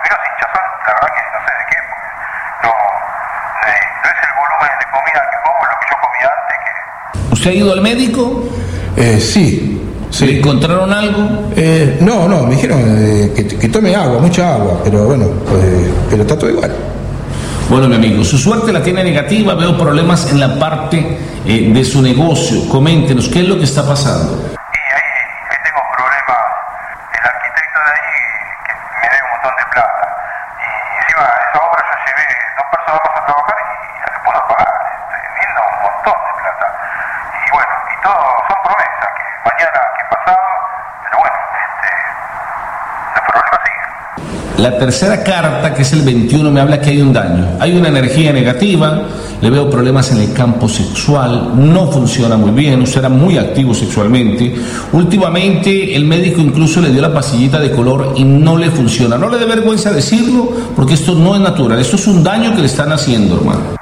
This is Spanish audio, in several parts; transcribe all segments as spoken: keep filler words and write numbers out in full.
y los hinchas son, la verdad que no sé de qué, porque no, eh, no es el volumen de comida que como, lo que yo comía antes que... ¿Usted ha ido al médico? Eh, sí. Sí. ¿Le encontraron algo? Eh, no, no, me dijeron eh, que, que tome agua, mucha agua, pero bueno, pues, pero está todo igual. Bueno, mi amigo, su suerte la tiene negativa, veo problemas en la parte eh, de su negocio. Coméntenos, ¿qué es lo que está pasando? Y ahí, ahí tengo problemas, el arquitecto de ahí que me debe un montón de plata. Y encima a esa obra yo llevé dos personas más a trabajar y no se pudo pagar, estoy debiendo un montón de plata. Y bueno, y todo son promesas, que mañana, que pasado, pero bueno, este, los problemas siguen. La tercera carta, que es el veintiuno, me habla que hay un daño. Hay una energía negativa, le veo problemas en el campo sexual, no funciona muy bien, usted era muy activo sexualmente. Últimamente el médico incluso le dio la pastillita de color y no le funciona. No le dé vergüenza decirlo, porque esto no es natural, esto es un daño que le están haciendo, hermano. No,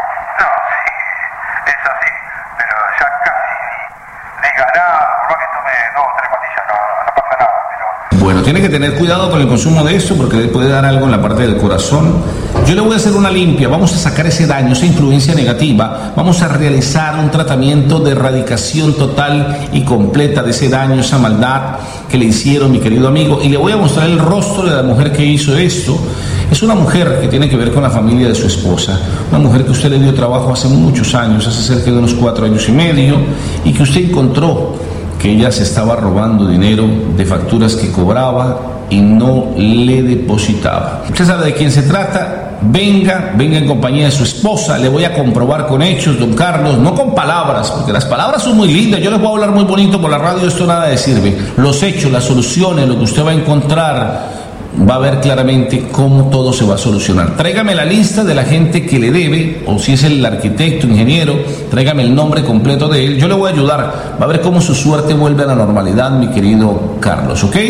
sí, es así, pero ya casi ni ganado, por más que tome dos o tres pastillas, no, no pasa nada, pero... Bueno, tiene que tener cuidado con el consumo de esto porque le puede dar algo en la parte del corazón. Yo le voy a hacer una limpia, vamos a sacar ese daño, esa influencia negativa, vamos a realizar un tratamiento de erradicación total y completa de ese daño, esa maldad que le hicieron, mi querido amigo, y le voy a mostrar el rostro de la mujer que hizo esto. Es una mujer que tiene que ver con la familia de su esposa, una mujer que usted le dio trabajo hace muchos años, hace cerca de unos cuatro años y medio, y que usted encontró que ella se estaba robando dinero de facturas que cobraba y no le depositaba. Usted sabe de quién se trata. Venga, venga en compañía de su esposa, le voy a comprobar con hechos, don Carlos, no con palabras, porque las palabras son muy lindas, yo les voy a hablar muy bonito por la radio, esto nada le sirve. Los hechos, las soluciones, lo que usted va a encontrar, va a ver claramente cómo todo se va a solucionar. Tráigame la lista de la gente que le debe, o si es el arquitecto, ingeniero, tráigame el nombre completo de él, yo le voy a ayudar, va a ver cómo su suerte vuelve a la normalidad, mi querido Carlos, ¿ok?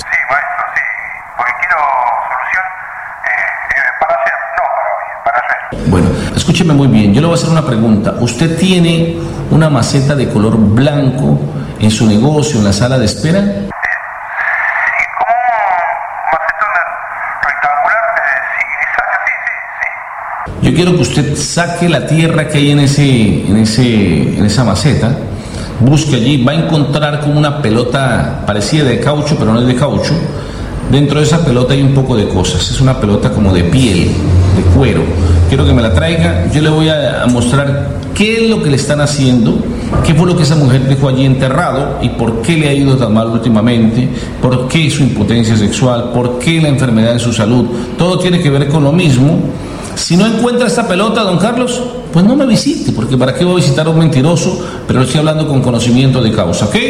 Bueno, escúcheme muy bien, yo le voy a hacer una pregunta. ¿Usted tiene una maceta de color blanco en su negocio, en la sala de espera? Sí, como un macetón rectangular, sí, sí, sí, sí. Yo quiero que usted saque la tierra que hay en ese, en ese, en esa maceta, busque allí, va a encontrar como una pelota parecida de caucho, pero no es de caucho. Dentro de esa pelota hay un poco de cosas, es una pelota como de piel, de cuero. Quiero que me la traiga, yo le voy a mostrar qué es lo que le están haciendo, qué fue lo que esa mujer dejó allí enterrado y por qué le ha ido tan mal últimamente, por qué su impotencia sexual, por qué la enfermedad en su salud. Todo tiene que ver con lo mismo. Si no encuentra esta pelota, don Carlos, pues no me visite, porque ¿para qué voy a visitar a un mentiroso? Pero estoy hablando con conocimiento de causa, ¿ok?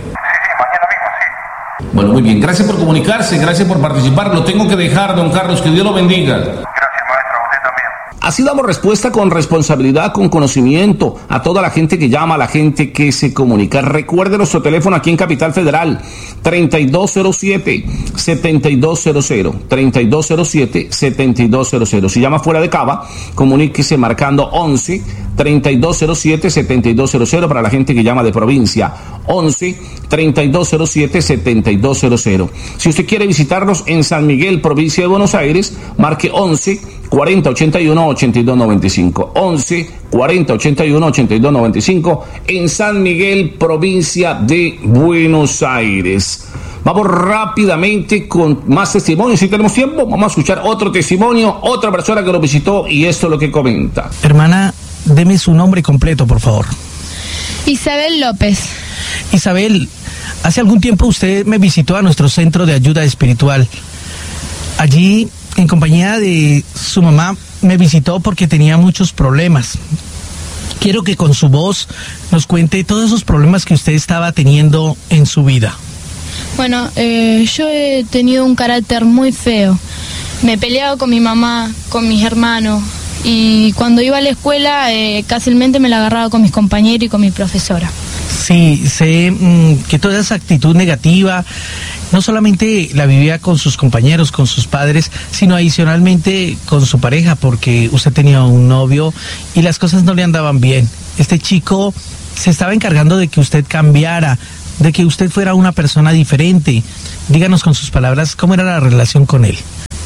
Bueno, muy bien, gracias por comunicarse, gracias por participar. Lo tengo que dejar, don Carlos, que Dios lo bendiga. Gracias, maestro, usted también. Así damos respuesta con responsabilidad, con conocimiento a toda la gente que llama, a la gente que se comunica. Recuerde nuestro teléfono aquí en Capital Federal, treinta y dos cero siete, setenta y dos cero cero, treinta y dos cero siete, setenta y dos cero cero. Si llama fuera de Cava, comuníquese marcando once, treinta y dos cero siete, setenta y dos cero cero para la gente que llama de provincia, once, treinta y dos cero siete, setenta y dos cero cero. Si usted quiere visitarnos en San Miguel, provincia de Buenos Aires, marque once, cuarenta, ochenta y uno, ochenta y dos noventa y cinco, once, cuarenta, ochenta y uno, ochenta y dos noventa y cinco en San Miguel, provincia de Buenos Aires. Vamos rápidamente con más testimonios. Si tenemos tiempo, vamos a escuchar otro testimonio, otra persona que lo visitó y esto es lo que comenta. Hermana, deme su nombre completo, por favor. Isabel López. Isabel, hace algún tiempo usted me visitó a nuestro centro de ayuda espiritual. Allí, en compañía de su mamá, me visitó porque tenía muchos problemas. Quiero que con su voz nos cuente todos esos problemas que usted estaba teniendo en su vida. Bueno, eh, yo he tenido un carácter muy feo. Me he peleado con mi mamá, con mis hermanos, y cuando iba a la escuela eh, casualmente me la agarraba con mis compañeros y con mi profesora. Sí, sé mmm, que toda esa actitud negativa no solamente la vivía con sus compañeros, con sus padres, sino adicionalmente con su pareja, porque usted tenía un novio y las cosas no le andaban bien. Este chico se estaba encargando de que usted cambiara, de que usted fuera una persona diferente. Díganos con sus palabras cómo era la relación con él.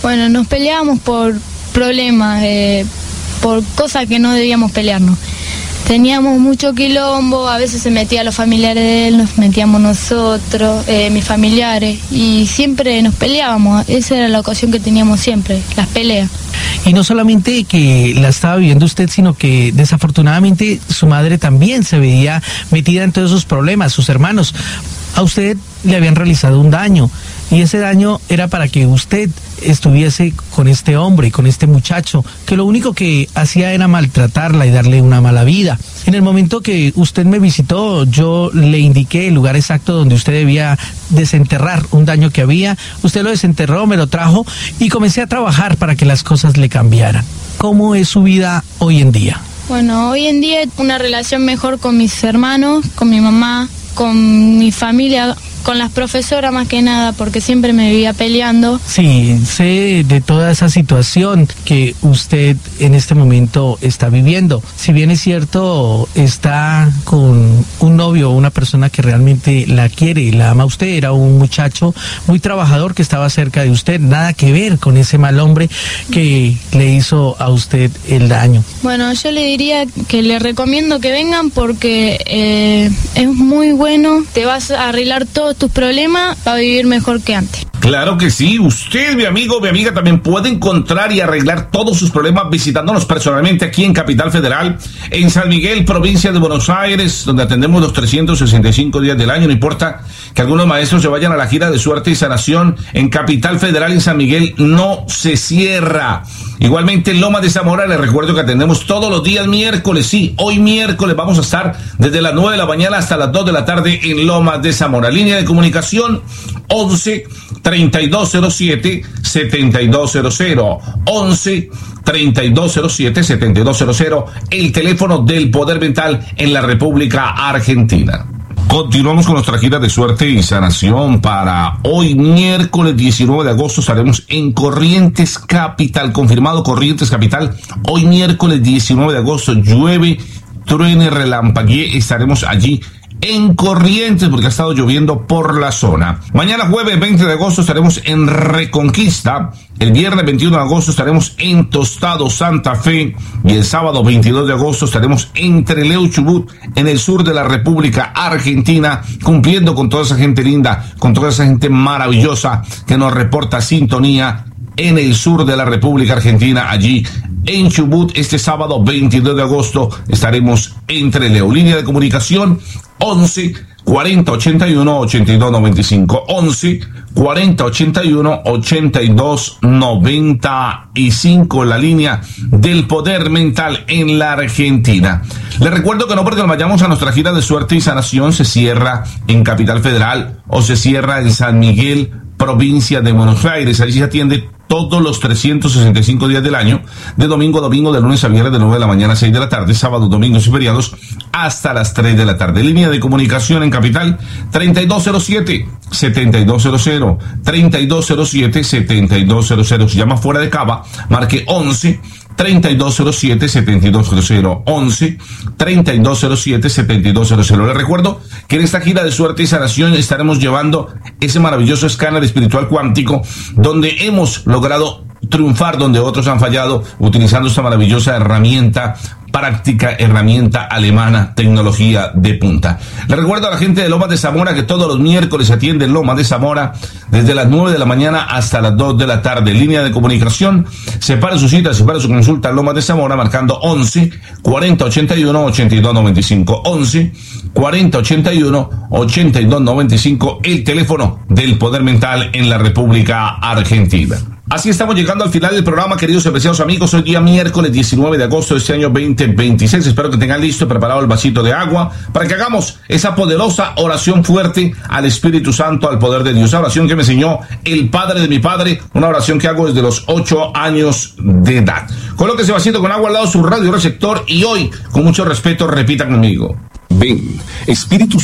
Bueno, nos peleábamos por problemas, eh, por cosas que no debíamos pelearnos. Teníamos mucho quilombo, a veces se metía los familiares de él, nos metíamos nosotros, eh, mis familiares, y siempre nos peleábamos. Esa era la ocasión que teníamos siempre, las peleas. Y no solamente que la estaba viviendo usted, sino que desafortunadamente su madre también se veía metida en todos esos problemas, sus hermanos. A usted le habían realizado un daño, y ese daño era para que usted estuviese con este hombre, con este muchacho, que lo único que hacía era maltratarla y darle una mala vida. En el momento que usted me visitó, yo le indiqué el lugar exacto donde usted debía desenterrar un daño que había. Usted lo desenterró, me lo trajo y comencé a trabajar para que las cosas le cambiaran. ¿Cómo es su vida hoy en día? Bueno, hoy en día una relación mejor con mis hermanos, con mi mamá, con mi familia, con las profesoras más que nada, porque siempre me vivía peleando. Sí, sé de toda esa situación que usted en este momento está viviendo. Si bien es cierto, está con un novio o una persona que realmente la quiere y la ama a usted, era un muchacho muy trabajador que estaba cerca de usted, nada que ver con ese mal hombre que le hizo a usted el daño. Bueno, yo le diría que le recomiendo que vengan porque eh, es muy bueno, te vas a arreglar todo tus problemas, va a vivir mejor que antes. Claro que sí, usted, mi amigo, mi amiga, también puede encontrar y arreglar todos sus problemas visitándonos personalmente aquí en Capital Federal, en San Miguel, provincia de Buenos Aires, donde atendemos los trescientos sesenta y cinco días del año. No importa que algunos maestros se vayan a la gira de suerte y sanación, en Capital Federal, en San Miguel, no se cierra. Igualmente en Loma de Zamora, les recuerdo que atendemos todos los días miércoles. Sí, hoy miércoles vamos a estar desde las nueve de la mañana hasta las dos de la tarde en Loma de Zamora. Línea de comunicación once, treinta y dos cero siete, setenta y dos cero cero. once, treinta y dos cero siete, setenta y dos cero cero. El teléfono del Poder Mental en la República Argentina. Continuamos con nuestra gira de suerte y sanación. Para hoy, miércoles diecinueve de agosto, estaremos en Corrientes Capital. Confirmado, Corrientes Capital. Hoy, miércoles diecinueve de agosto, llueve, truene, relampaguee. Estaremos allí en Corrientes porque ha estado lloviendo por la zona. Mañana jueves veinte de agosto estaremos en Reconquista. El viernes veintiuno de agosto estaremos en Tostado, Santa Fe. Y el sábado veintidós de agosto estaremos en Trelew, Chubut, en el sur de la República Argentina, cumpliendo con toda esa gente linda, con toda esa gente maravillosa que nos reporta sintonía en el sur de la República Argentina, allí en Chubut. Este sábado veintidós de agosto estaremos en Trelew. Línea de comunicación once, cuarenta, ochenta y uno, ochenta y dos, noventa y cinco. once, cuarenta, ochenta y uno, ochenta y dos, noventa y cinco. La línea del Poder Mental en la Argentina. Les recuerdo que no porque nos vayamos a nuestra gira de suerte y sanación se cierra en Capital Federal o se cierra en San Miguel, provincia de Buenos Aires. Allí se atiende todos los trescientos sesenta y cinco días del año, de domingo a domingo, de lunes a viernes, de nueve de la mañana a seis de la tarde, sábados, domingos y feriados, hasta las tres de la tarde. Línea de comunicación en Capital, treinta y dos cero siete, setenta y dos cero cero, treinta y dos cero siete, setenta y dos cero cero. Si llama fuera de Cava, marque once, treinta y dos cero siete, setenta y dos cero cero. once, treinta y dos cero siete, setenta y dos cero cero. Les recuerdo que en esta gira de suerte y sanación estaremos llevando ese maravilloso escáner espiritual cuántico, donde hemos logrado triunfar donde otros han fallado, utilizando esta maravillosa herramienta práctica, herramienta alemana, tecnología de punta. Le recuerdo a la gente de Lomas de Zamora que todos los miércoles se atiende en Lomas de Zamora desde las nueve de la mañana hasta las dos de la tarde. Línea de comunicación, separe su cita, separe su consulta en Lomas de Zamora marcando once, cuarenta, ochenta y uno, ochenta y dos, noventa y cinco. once, cuarenta, ochenta y uno, ochenta y dos, noventa y cinco, el teléfono del Poder Mental en la República Argentina. Así estamos llegando al final del programa, queridos y apreciados amigos. Hoy día miércoles diecinueve de agosto de este año veinte veintiséis. Espero que tengan listo y preparado el vasito de agua para que hagamos esa poderosa oración fuerte al Espíritu Santo, al poder de Dios. Esa oración que me enseñó el padre de mi padre, una oración que hago desde los ocho años de edad. Coloque ese vasito con agua al lado de su radio receptor y hoy, con mucho respeto, repita conmigo. Ven, Espíritu Santo,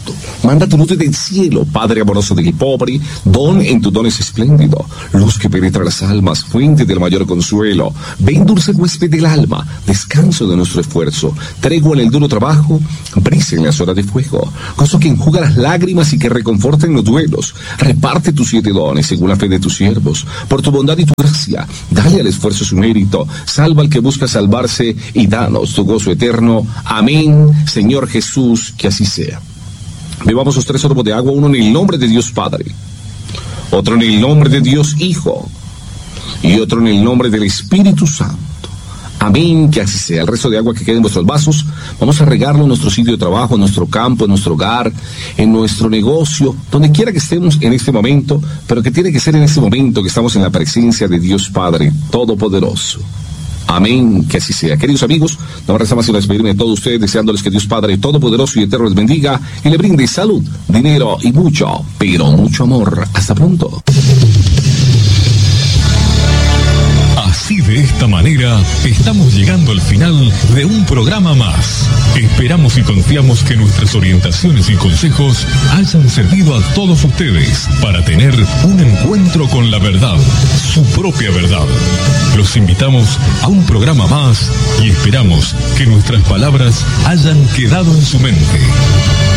Manda tu luz del cielo, Padre amoroso del pobre, don en tu don es espléndido, luz que penetra las almas, fuente del mayor consuelo. Ven, dulce huésped del alma, descanso de nuestro esfuerzo, tregua en el duro trabajo, brisa en las horas de fuego, gozo que enjuga las lágrimas y que reconforta en los duelos. Reparte tus siete dones según la fe de tus siervos, por tu bondad y tu gracia, dale al esfuerzo su mérito, salva al que busca salvarse y danos tu gozo eterno. Amén, Señor Jesús, que así sea. Bebamos los tres sorbos de agua, uno en el nombre de Dios Padre, otro en el nombre de Dios Hijo y otro en el nombre del Espíritu Santo. Amén, que así sea. El resto de agua que quede en vuestros vasos, vamos a regarlo en nuestro sitio de trabajo, en nuestro campo, en nuestro hogar, en nuestro negocio, donde quiera que estemos en este momento, pero que tiene que ser en este momento que estamos en la presencia de Dios Padre Todopoderoso. Amén, que así sea. Queridos amigos, no me resta más sino despedirme de todos ustedes, deseándoles que Dios Padre Todopoderoso y Eterno les bendiga y le brinde salud, dinero y mucho, pero mucho amor. Hasta pronto. Así, de esta manera, estamos llegando al final de un programa más. Esperamos y confiamos que nuestras orientaciones y consejos hayan servido a todos ustedes para tener un encuentro con la verdad, su propia verdad. Los invitamos a un programa más y esperamos que nuestras palabras hayan quedado en su mente.